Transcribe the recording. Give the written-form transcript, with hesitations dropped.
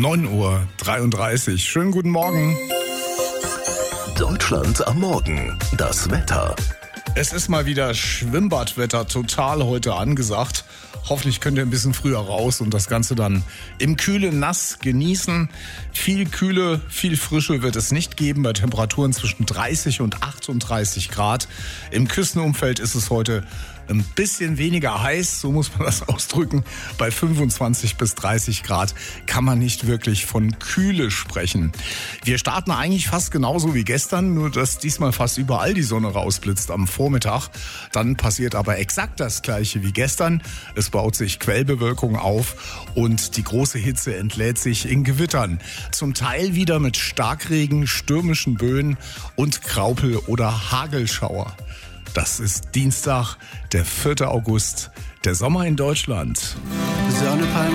9:33 Uhr. Schönen guten Morgen. Deutschland am Morgen. Das Wetter. Es ist mal wieder Schwimmbadwetter total heute angesagt. Hoffentlich könnt ihr ein bisschen früher raus und das Ganze dann im kühlen Nass genießen. Viel Kühle, viel Frische wird es nicht geben bei Temperaturen zwischen 30 und 38 Grad. Im Küstenumfeld ist es heute ein bisschen weniger heiß, so muss man das ausdrücken. Bei 25 bis 30 Grad kann man nicht wirklich von Kühle sprechen. Wir starten eigentlich fast genauso wie gestern, nur dass diesmal fast überall die Sonne rausblitzt am Vormittag. Dann passiert aber exakt das Gleiche wie gestern. Es baut sich Quellbewölkung auf und die große Hitze entlädt sich in Gewittern. Zum Teil wieder mit Starkregen, stürmischen Böen und Graupel- oder Hagelschauer. Das ist Dienstag, der 4. August, der Sommer in Deutschland.